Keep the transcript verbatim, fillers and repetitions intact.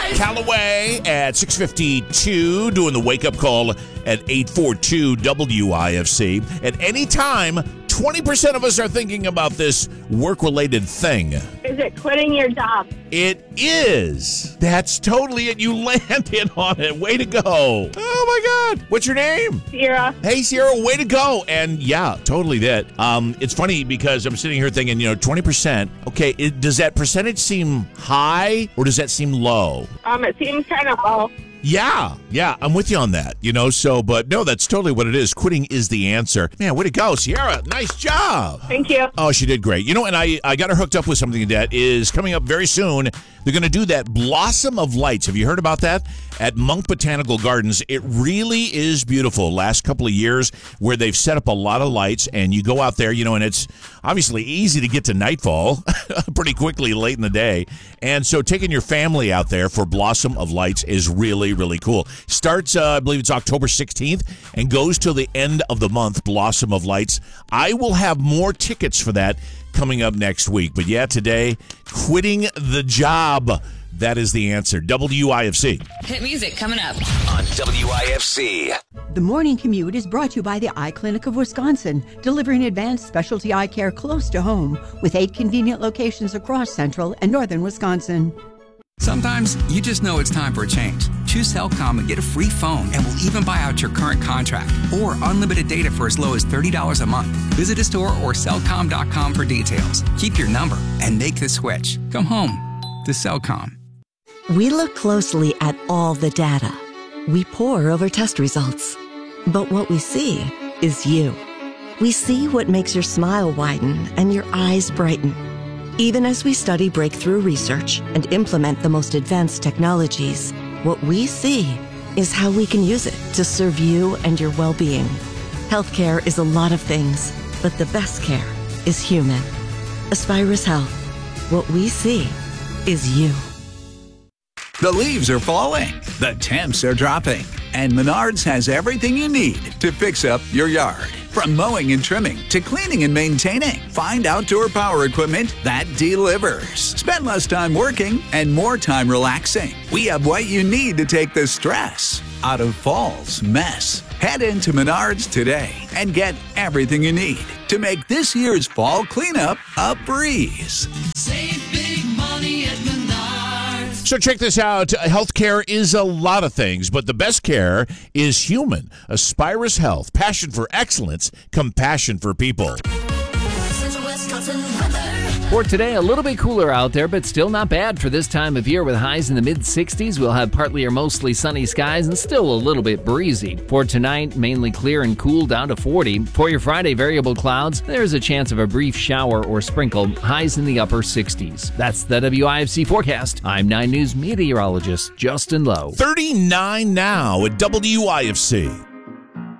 Callaway at six fifty-two, doing the wake-up call at eight forty-two W I F C. At any time, twenty percent of us are thinking about this work-related thing. Is it quitting your job? It is. That's totally it. You landed on it. Way to go. Oh, my God. What's your name? Sierra. Hey, Sierra, way to go. And, yeah, totally that. Um, it's funny because I'm sitting here thinking, you know, twenty percent. Okay, it, does that percentage seem high or does that seem low? Um, it seems kind of low. Yeah, yeah, I'm with you on that, you know, so, but no, that's totally what it is. Quitting is the answer. Man, way to go, Sierra. Nice job. Thank you. Oh, she did great. You know, and I, I got her hooked up with something that is coming up very soon. They're going to do that Blossom of Lights. Have you heard about that? At Monk Botanical Gardens. It really is beautiful. Last couple of years where they've set up a lot of lights and you go out there, you know, and it's obviously easy to get to nightfall pretty quickly late in the day. And so taking your family out there for Blossom of Lights is really, really cool. Starts, uh, I believe it's October sixteenth and goes till the end of the month, Blossom of Lights. I will have more tickets for that coming up next week. But yeah, today, quitting the job. That is the answer. W I F C. Hit music coming up on W I F C. The Morning Commute is brought to you by the Eye Clinic of Wisconsin, delivering advanced specialty eye care close to home with eight convenient locations across central and northern Wisconsin. Sometimes you just know it's time for a change. Choose Cellcom and get a free phone, and we'll even buy out your current contract or unlimited data for as low as thirty dollars a month. Visit a store or Cellcom dot com for details. Keep your number and make the switch. Come home to Cellcom. We look closely at all the data. We pore over test results. But what we see is you. We see what makes your smile widen and your eyes brighten. Even as we study breakthrough research and implement the most advanced technologies, what we see is how we can use it to serve you and your well-being. Healthcare is a lot of things, but the best care is human. Aspirus Health. What we see is you. The leaves are falling, the temps are dropping, and Menards has everything you need to fix up your yard. From mowing and trimming to cleaning and maintaining, find outdoor power equipment that delivers. Spend less time working and more time relaxing. We have what you need to take the stress out of fall's mess. Head into Menards today and get everything you need to make this year's fall cleanup a breeze. Save big money at Menards. So check this out. Healthcare is a lot of things, but the best care is human. Aspirus Health. Passion for excellence. Compassion for people. For today, a little bit cooler out there, but still not bad for this time of year with highs in the mid sixties. We'll have partly or mostly sunny skies and still a little bit breezy. For tonight, mainly clear and cool down to forty. For your Friday, variable clouds. There's a chance of a brief shower or sprinkle. Highs in the upper sixties. That's the W I F C forecast. I'm nine News meteorologist Justin Lowe. thirty-nine now at W I F C.